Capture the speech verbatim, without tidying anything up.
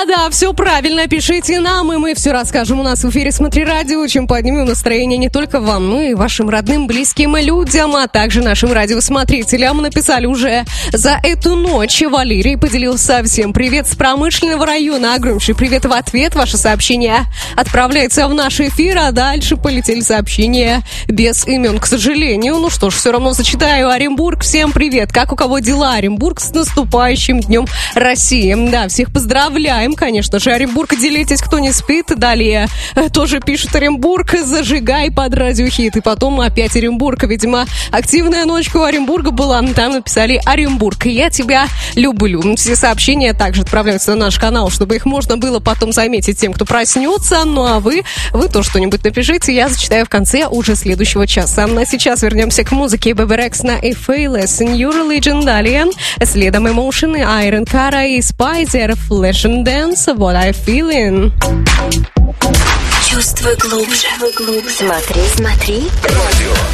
Да, все правильно, пишите нам, и мы все расскажем. У нас в эфире «Смотри радио», чем поднимем настроение не только вам, но и вашим родным, близким людям, а также нашим радиосмотрителям. Написали уже за эту ночь. Валерий поделился: всем привет с промышленного района. Огромнейший привет в ответ. Ваше сообщение отправляется в наш эфир, а дальше полетели сообщения без имен, к сожалению. Ну что ж, все равно зачитаю. Оренбург, всем привет. Как у кого дела? Оренбург, с наступающим Днем России. Да, всех поздравляем. Конечно же, Оренбург, делитесь, кто не спит. Далее тоже пишет Оренбург: зажигай под радиохит. И потом опять Оренбург. Видимо, активная ночка у Оренбурга была. Там написали: Оренбург, я тебя люблю. Все сообщения также отправляются на наш канал, чтобы их можно было потом заметить тем, кто проснется. Ну а вы, вы тоже что-нибудь напишите. Я зачитаю в конце уже следующего часа. А сейчас вернемся к музыке. Baby Rex на A Faithless, New Religion. Далее следом Emotion, Iron Cara и Spider, Flash and Dance. What I feeling. Чувствуй глубже. Смотри, смотри. Радио.